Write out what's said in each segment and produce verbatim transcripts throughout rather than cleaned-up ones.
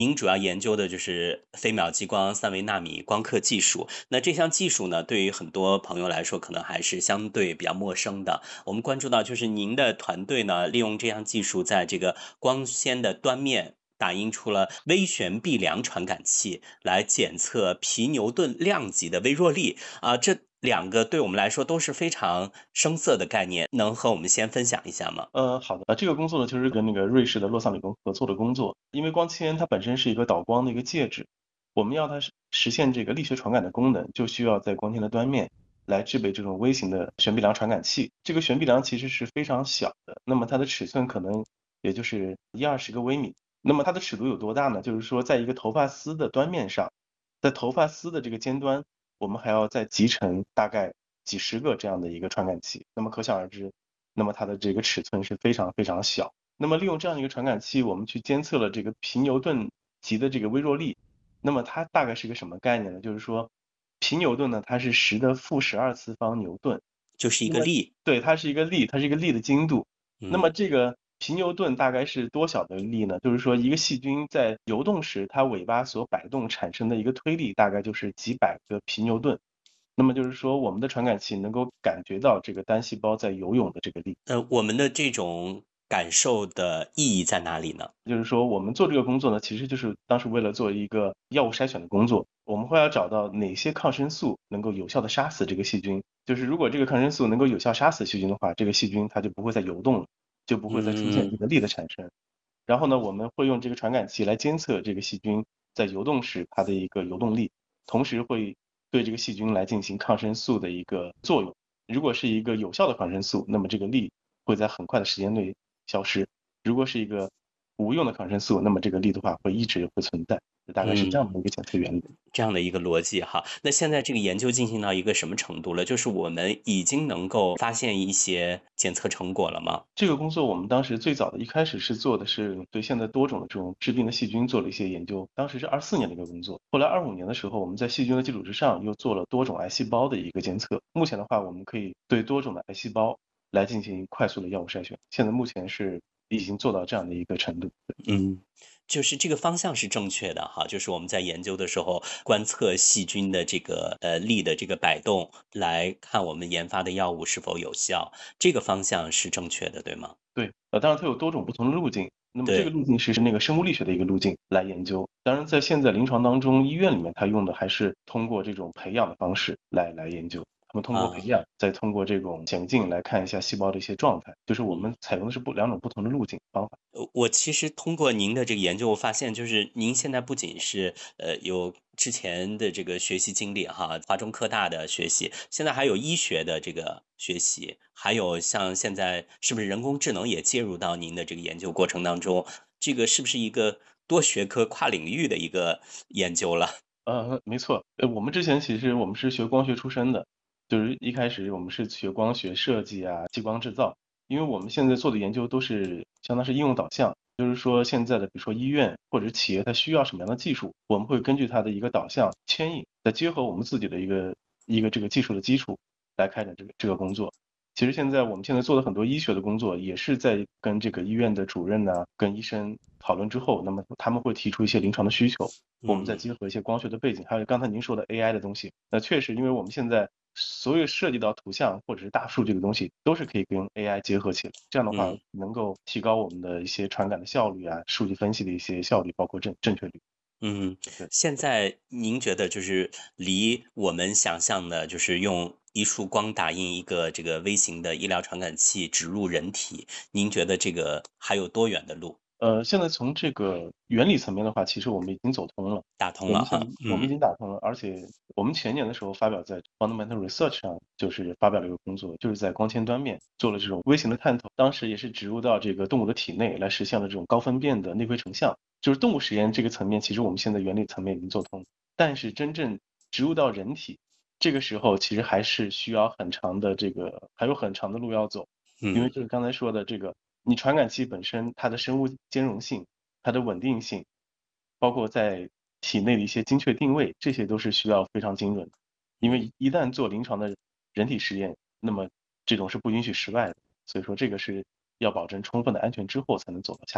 您主要研究的就是飞秒激光三维纳米光刻技术。那这项技术呢，对于很多朋友来说，可能还是相对比较陌生的。我们关注到，就是您的团队呢，利用这项技术，在这个光纤的端面打印出了微旋臂量传感器，来检测皮牛顿量级的微弱力。啊、这两个对我们来说都是非常生涩的概念，能和我们先分享一下吗？ 呃，好的，呃，这个工作呢，就是跟那个瑞士的洛桑理工合作的工作。因为光纤它本身是一个导光的一个介质，我们要它实实现这个力学传感的功能，就需要在光纤的端面来制备这种微型的旋臂量传感器。这个旋臂量其实是非常小的，那么它的尺寸可能也就是一二十个微米。那么它的尺度有多大呢？就是说，在一个头发丝的端面上，在头发丝的这个尖端，我们还要再集成大概几十个这样的一个传感器。那么可想而知，那么它的这个尺寸是非常非常小。那么利用这样一个传感器，我们去监测了这个皮牛顿级的这个微弱力。那么它大概是一个什么概念呢？就是说，皮牛顿呢，它是十的负十二次方牛顿。 就是一那么个力。 对，它是一个力，它是一个力的精度。那么嗯。 这个皮牛顿大概是多小的力呢？就是说，一个细菌在游动时，它尾巴所摆动产生的一个推力，大概就是几百个皮牛顿。那么就是说，我们的传感器能够感觉到这个单细胞在游泳的这个力。 呃，我们的这种感受的意义在哪里呢？ 就是说，我们做这个工作呢，其实就是当时为了做一个药物筛选的工作，我们会要找到哪些抗生素能够有效的杀死这个细菌。就是如果这个抗生素能够有效杀死细菌的话，这个细菌它就不会再游动了，就不会再出现嗯。 这个力的产生。然后呢，我们会用这个传感器来监测这个细菌在游动时它的一个游动力，同时会对这个细菌来进行抗生素的一个作用。如果是一个有效的抗生素，那么这个力会在很快的时间内消失。如果是一个无用的抗生素，那么这个力的话会一直会存在，大概是这嗯， 样的一个检测原理。 这样的一个逻辑哈。那现在这个研究进行到一个什么程度了？就是我们已经能够发现一些检测成果了吗？ 这个工作我们当时最早的一开始是做的是对现在多种的这种致病的细菌做了一些研究，当时是二四年的一个工作。后来二五年的时候，我们在细菌的基础之上又做了多种癌细胞的一个监测。目前的话，我们可以对多种的癌细胞来进行快速的药物筛选。现在目前是已经做到这样的一个程度。 嗯，就是这个方向是正确的哈，就是我们在研究的时候，观测细菌的这个呃力的这个摆动，来看我们研发的药物是否有效，这个方向是正确的，对吗？ 对，呃，当然它有多种不同的路径，那么这个对。 路径是是那个生物力学的一个路径来研究。当然，在现在临床当中，医院里面它用的还是通过这种培养的方式来来研究。他们通过培啊。 养，再通过这种显微镜来看一下细胞的一些状态，就是我嗯。 们采用的是不两种不同的路径方法。 呃，我其实通过您的这个研究，我发现就是您现在不仅是呃有之前的这个学习经历哈，华中科大的学习，现在还有医学的这个学习，还有像现在是不是人工智能也介入到您的这个研究过程当中？这个是不是一个多学科、跨领域的一个研究了？ 呃，没错，呃，我们之前其实我们是学光学出身的，就是一开始我们是学光学设计啊、激光制造。因为我们现在做的研究都是相当是应用导向，就是说现在的比如说医院或者企业它需要什么样的技术，我们会根据它的一个导向牵引，再结合我们自己的一个一个这个技术的基础来开展这个这个工作。其实现在我们现在做的很多医学的工作，也是在跟这个医院的主任呢、跟医生讨论之后，那么他们会提出一些临床的需求，我们再嗯。 结合一些光学的背景，还有刚才您说的 A I 的东西。那确实，因为我们现在所有涉及到图像或者是大数据的东西，都是可以跟 A I 结合起来。这样的话， 嗯。 能够提高我们的一些传感的效率啊，数据分析的一些效率，包括正正确率。 嗯， 对。 现在您觉得就是离我们想象的，就是用一束光打印一个这个微型的医疗传感器植入人体，您觉得这个还有多远的路？ 呃，现在从这个原理层面的话，其实我们已经走通了。 打通我们现了哈。 我们已嗯。 经打通了，而且我们前年的时候发表在 Fundamental Research 上，就是发表了一个工作，就是在光纤端面做了这种微型的探头，当时也是植入到这个动物的体内，来实现了这种高分辨的内窥成像。就是动物实验这个层面，其实我们现在原理层面已经做通，但是真正植入到人体，这个时候其实还是需要很长的这个，还有很长的路要走。因为嗯。 就是刚才说的这个，你传感器本身它的生物兼容性、它的稳定性，包括在体内的一些精确定位，这些都是需要非常精准的。因嗯。 为一旦做临床的人体实验，那么这种是不允许失败的。所以说这个是要保证充分的安全之后才能走到下一步。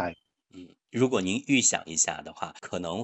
嗯，如果您预想一下的话，可能